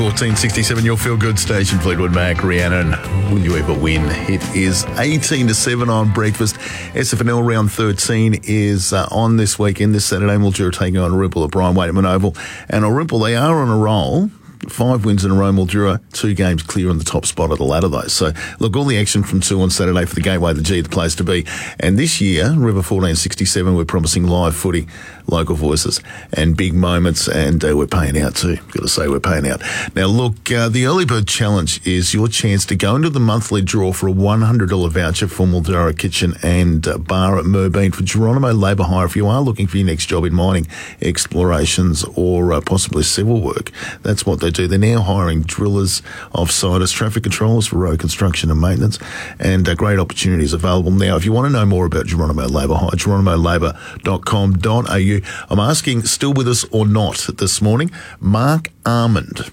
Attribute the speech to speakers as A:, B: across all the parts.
A: 1467, your feel-good station, Fleetwood Mac, Rhiannon. Will you ever win? It is 18-7 on breakfast. SFNL round 13 is on this weekend. This Saturday, Mildura taking on Ourimbah at Brian Waiteman Oval. And Ourimbah, they are on a roll. 5 wins in a row, Mildura, 2 games clear on the top spot of the ladder, though. So, look, all the action from 2 on Saturday for the Gateway, the G, the place to be. And this year, River 1467, we're promising live footy, local voices, and big moments, and we're paying out too. Got to say, we're paying out. Now, look, the Early Bird Challenge is your chance to go into the monthly draw for a $100 voucher for Mildura Kitchen and Bar at Merbein for Geronimo Labour Hire. If you are looking for your next job in mining, explorations, or possibly civil work, that's what they do. They're now hiring drillers, offsiders, traffic controllers for road construction and maintenance, and great opportunities available now. If you want to know more about Geronimo Labour Hire, geronimolabour.com.au. I'm asking, still with us or not this morning, Mark Armand,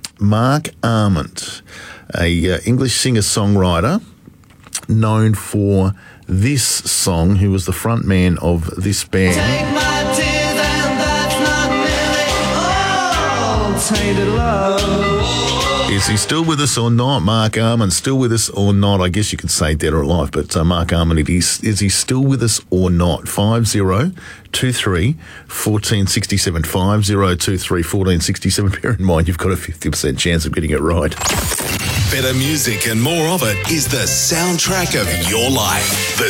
A: a English singer-songwriter known for this song, who was the front man of this band.
B: Take my tears and that's not really all tainted love.
A: Is he still with us or not? Mark Armand, still with us or not? I guess you could say dead or alive, but Mark Armand, is he still with us or not? 5023 1467, 5023 1467. Bear in mind, you've got a 50% chance of getting it right.
C: Better music and more of it is the soundtrack of your life. The